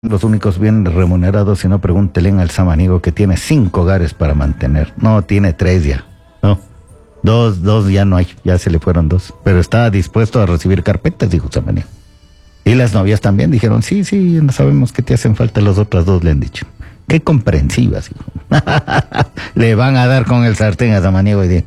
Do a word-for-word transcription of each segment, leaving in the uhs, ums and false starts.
Los únicos bien remunerados, si no, pregúntele al samaniego que tiene cinco hogares para mantener. No, tiene tres ya. No, dos, dos ya no hay, ya se le fueron dos. Pero está dispuesto a recibir carpetas, dijo samaniego. Y las novias también dijeron, sí, sí, no sabemos que te hacen falta las otras dos, le han dicho. Qué comprensivas, hijo. Le van a dar con el sartén a samaniego hoy día.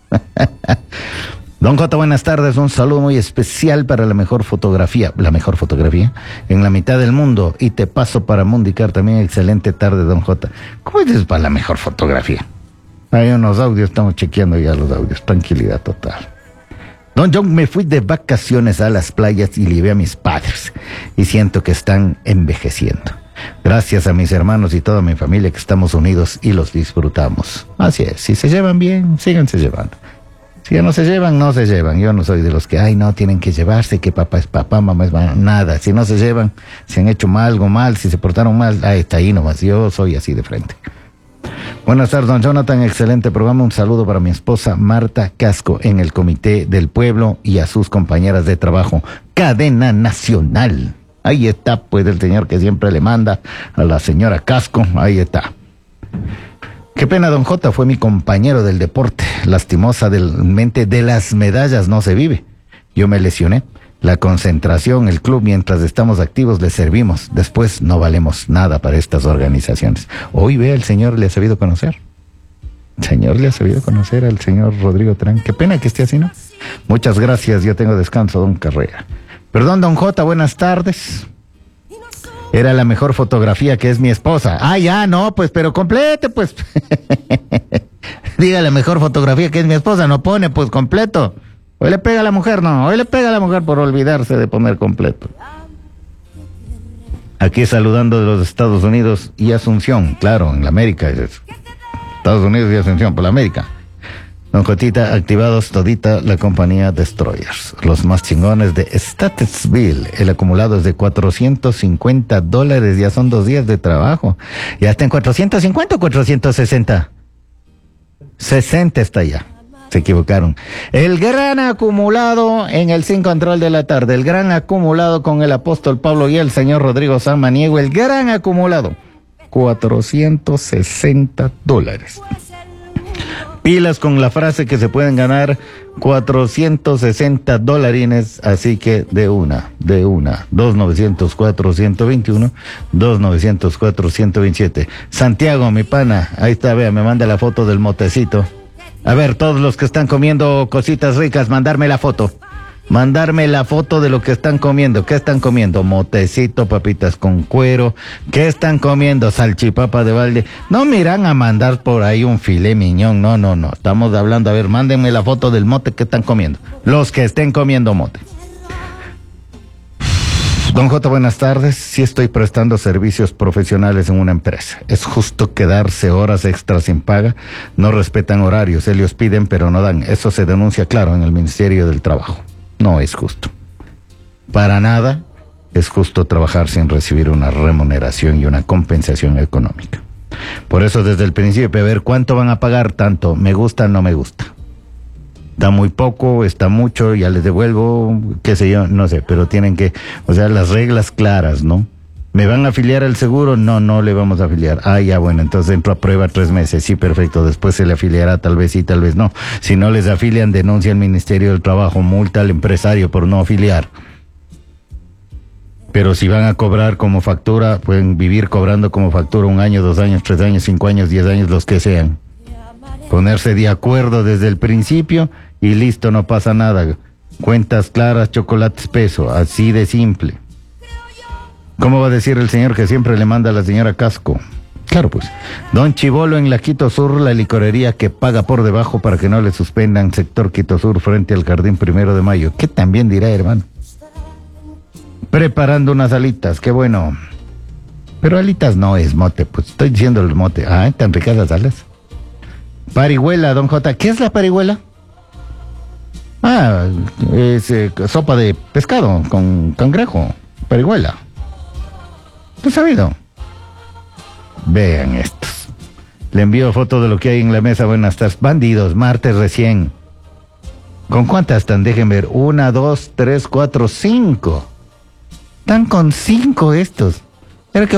Don Jota, buenas tardes, un saludo muy especial para la mejor fotografía, la mejor fotografía en la mitad del mundo, y te paso para Mundicar también. Excelente tarde, Don Jota. ¿Cómo dices para la mejor fotografía? Hay unos audios, estamos chequeando ya los audios, tranquilidad total. Don John, me fui de vacaciones a las playas y llevé a mis padres, y siento que están envejeciendo. Gracias a mis hermanos y toda mi familia que estamos unidos y los disfrutamos. Así es, si se llevan bien, síganse llevando. Si ya no se llevan, no se llevan. Yo no soy de los que, ay, no, tienen que llevarse, que papá es papá, mamá es mamá. Nada, si no se llevan, si han hecho mal, algo mal, si se portaron mal, ahí está, ahí nomás. Yo soy así de frente. Buenas tardes, don Jonathan, excelente programa. Un saludo para mi esposa Marta Casco en el Comité del Pueblo y a sus compañeras de trabajo. Cadena Nacional. Ahí está, pues, el señor que siempre le manda a la señora Casco. Ahí está. Qué pena, don Jota, fue mi compañero del deporte. Lastimosamente de las medallas no se vive. Yo me lesioné. La concentración, el club, mientras estamos activos, le servimos. Después no valemos nada para estas organizaciones. Hoy ve, el señor le ha sabido conocer. El señor le ha sabido conocer al señor Rodrigo Terán. Qué pena que esté así, ¿no? Muchas gracias, yo tengo descanso, don Carrera. Perdón, don Jota, buenas tardes. Era la mejor fotografía, que es mi esposa. Ah, ya, no, pues, pero complete, pues. Diga la mejor fotografía, que es mi esposa, no pone, pues, completo. Hoy le pega a la mujer, no, hoy le pega a la mujer por olvidarse de poner completo. Aquí saludando de los Estados Unidos y Asunción, claro, en la América. Estados Unidos y Asunción, por la América. Don Jotita, activados todita la compañía Destroyers, los más chingones de Statusville. El acumulado es de cuatrocientos cincuenta dólares, ya son dos días de trabajo. Ya está en cuatrocientos cincuenta o cuatrocientos sesenta. sesenta está ya, se equivocaron. El gran acumulado en el Sin Control de la tarde, el gran acumulado con el apóstol Pablo y el señor Rodrigo Samaniego, el gran acumulado, cuatrocientos sesenta dólares. Pilas con la frase que se pueden ganar cuatrocientos sesenta dolarines, así que de una, de una, dos novecientos cuatro ciento veintiuno, dos novecientos cuatro ciento veintisiete. Santiago, mi pana, ahí está, vea, me manda la foto del motecito. A ver, todos los que están comiendo cositas ricas, mandarme la foto. Mandarme la foto de lo que están comiendo. ¿Qué están comiendo? Motecito, papitas con cuero. ¿Qué están comiendo? Salchipapa de balde. No me irán a mandar por ahí un filé miñón. No, no, no. Estamos hablando, a ver, mándenme la foto del mote que están comiendo. Los que estén comiendo mote. Don Jota, buenas tardes. Sí estoy prestando servicios profesionales en una empresa. ¿Es justo quedarse horas extras sin paga? No respetan horarios. Ellos piden, pero no dan. Eso se denuncia, claro, en el Ministerio del Trabajo. No es justo. Para nada es justo trabajar sin recibir una remuneración y una compensación económica. Por eso desde el principio, a ver cuánto van a pagar, tanto, me gusta, no me gusta. Da muy poco, está mucho, ya les devuelvo, qué sé yo, no sé, pero tienen que, o sea, las reglas claras, ¿no? ¿Me van a afiliar al seguro? No, no le vamos a afiliar. Ah, ya, bueno, entonces entro a prueba tres meses. Sí, perfecto. Después se le afiliará, tal vez sí, tal vez no. Si no les afilian, denuncia al Ministerio del Trabajo, multa al empresario por no afiliar. Pero si van a cobrar como factura, pueden vivir cobrando como factura un año, dos años, tres años, cinco años, diez años, los que sean. Ponerse de acuerdo desde el principio y listo, no pasa nada. Cuentas claras, chocolate espeso, así de simple. ¿Cómo va a decir el señor que siempre le manda a la señora Casco? Claro, pues. Don Chivolo en la Quito Sur, la licorería que paga por debajo para que no le suspendan, sector Quito Sur frente al Jardín Primero de Mayo. ¿Qué también dirá, hermano? Preparando unas alitas, qué bueno. Pero alitas no es mote, pues estoy diciendo el mote. Ah, tan ricas las alas. Parihuela, don Jota. ¿Qué es la parihuela? Ah, es eh, sopa de pescado con cangrejo. Parihuela. ¿No has sabido? Vean estos. Le envío foto de lo que hay en la mesa. Buenas tardes. Bandidos, martes recién. ¿Con cuántas están? Dejen ver. Una, dos, tres, cuatro, cinco. Están con cinco estos.